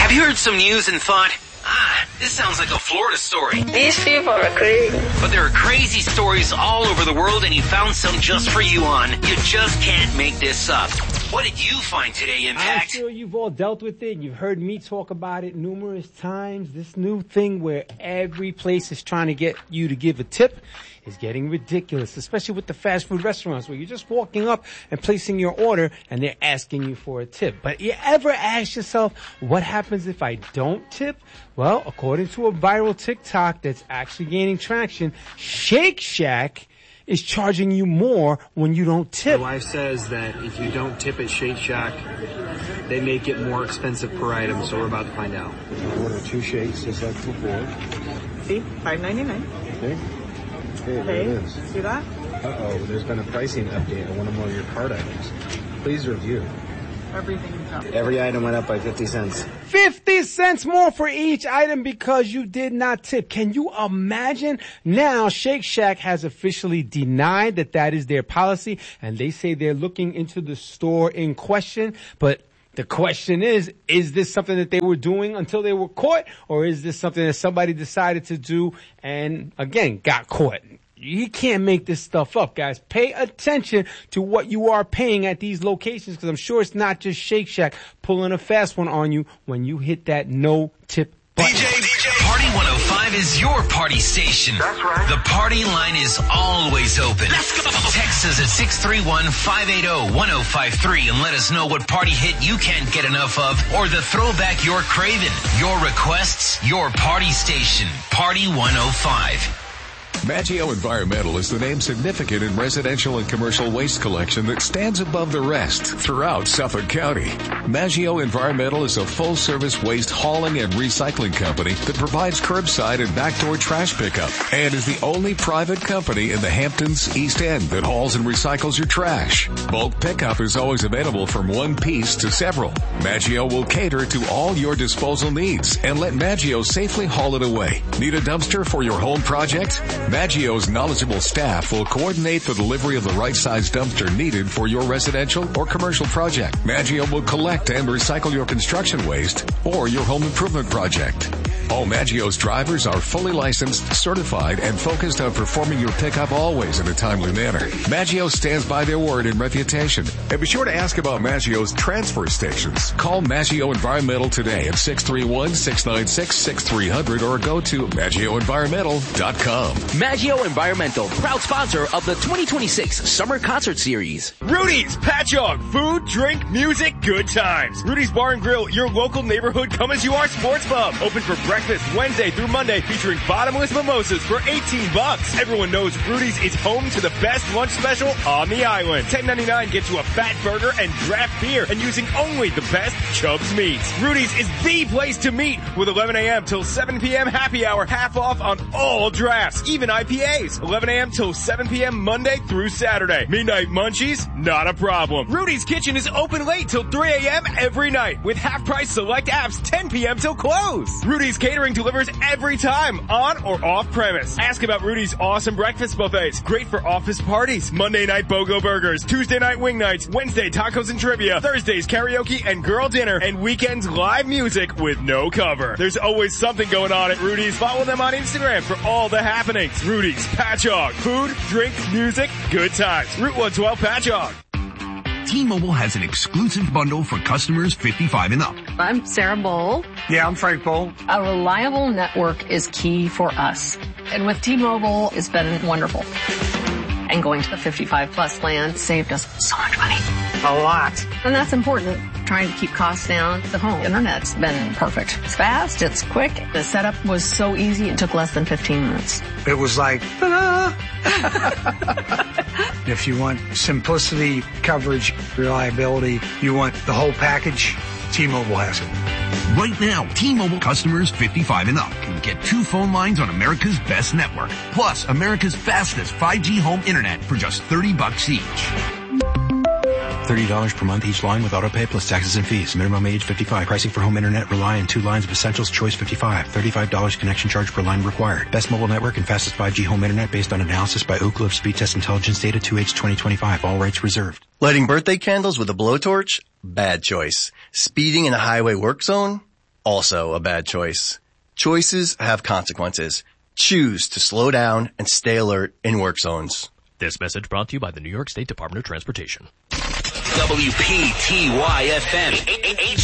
Have you heard some news and thought, this sounds like a Florida story? These people are crazy. But there are crazy stories all over the world, and you found some just for you on You Just Can't Make This Up. What did you find today, Impact? I'm sure you've all dealt with it. You've heard me talk about it numerous times. This new thing where every place is trying to get you to give a tip is getting ridiculous, especially with the fast food restaurants where you're just walking up and placing your order and they're asking you for a tip. But you ever ask yourself, what happens if I don't tip? Well, according to a viral TikTok that's actually gaining traction, Shake Shack is charging you more when you don't tip. My wife says that if you don't tip at Shake Shack, they make it more expensive per item, so we're about to find out. Order 2 shakes just like before. See, $5.99. Okay. Okay, there it is. See that? Uh-oh, there's been a pricing update on one of your cart items. Please review. Everything's up. Every item went up by 50 cents. 50 cents more for each item because you did not tip. Can you imagine? Now, Shake Shack has officially denied that is their policy, and they say they're looking into the store in question, but the question is this something that they were doing until they were caught, or is this something that somebody decided to do and, again, got caught? You can't make this stuff up, guys. Pay attention to what you are paying at these locations, because I'm sure it's not just Shake Shack pulling a fast one on you when you hit that no-tip button. DJ, Party 105 is your party station. That's right. The party line is always open. Let's go. Text us at 631-580-1053 and let us know what party hit you can't get enough of, or the throwback you're craving. Your requests, your party station. Party 105. Maggio Environmental is the name significant in residential and commercial waste collection that stands above the rest throughout Suffolk County. Maggio Environmental is a full-service waste hauling and recycling company that provides curbside and backdoor trash pickup, and is the only private company in the Hamptons East End that hauls and recycles your trash. Bulk pickup is always available from one piece to several. Maggio will cater to all your disposal needs and let Maggio safely haul it away. Need a dumpster for your home project? Maggio's knowledgeable staff will coordinate the delivery of the right size dumpster needed for your residential or commercial project. Maggio will collect and recycle your construction waste or your home improvement project. All Maggio's drivers are fully licensed, certified, and focused on performing your pickup always in a timely manner. Maggio stands by their word and reputation. And be sure to ask about Maggio's transfer stations. Call Maggio Environmental today at 631-696-6300 or go to MaggioEnvironmental.com. Maggio Environmental, proud sponsor of the 2026 Summer Concert Series. Rudy's Patchogue, food, drink, music, good times. Rudy's Bar and Grill, your local neighborhood come-as-you-are sports pub. Open for breakfast Wednesday through Monday, featuring bottomless mimosas for $18. Everyone knows Rudy's is home to the best lunch special on the island. $10.99 gets you a fat burger and draft beer, and using only the best Chubb's meats. Rudy's is the place to meet with 11 a.m. till 7 p.m. happy hour, half off on all drafts, even IPAs. 11 a.m. till 7 p.m. Monday through Saturday. Midnight munchies? Not a problem. Rudy's Kitchen is open late till 3 a.m. every night with half-price select apps 10 p.m. till close. Rudy's Catering delivers every time, on or off premise. Ask about Rudy's awesome breakfast buffets. Great for office parties. Monday night BOGO burgers. Tuesday night wing nights. Wednesday tacos and trivia. Thursdays karaoke and girl dinner. And weekends live music with no cover. There's always something going on at Rudy's. Follow them on Instagram for all the happenings. Rudy's Patchogue. Food, drink, music, good times. Route 112 Patchogue. T-Mobile has an exclusive bundle for customers 55 and up. I'm Sarah Bowl. Yeah, I'm Frank Bowl. A reliable network is key for us. And with T-Mobile, it's been wonderful. And going to the 55 plus plan saved us so much money. A lot. And that's important. Trying to keep costs down. The home internet's been perfect. It's fast, it's quick. The setup was so easy, it took less than 15 minutes. It was like, ta-da! If you want simplicity, coverage, reliability, you want the whole package, T-Mobile has it. Right now, T-Mobile customers 55 and up can get 2 phone lines on America's best network, plus America's fastest 5G home internet for just $30 each. $30 per month each line with autopay plus taxes and fees. Minimum age 55. Pricing for home internet rely on 2 lines of Essentials Choice 55. $35 connection charge per line required. Best mobile network and fastest 5G home internet based on analysis by Ookla of Speed Test Intelligence data 2H 2025. All rights reserved. Lighting birthday candles with a blowtorch? Bad choice. Speeding in a highway work zone? also a bad choice. Choices have consequences. Choose to slow down and stay alert in work zones. This message brought to you by the New York State Department of Transportation. WPTY-FM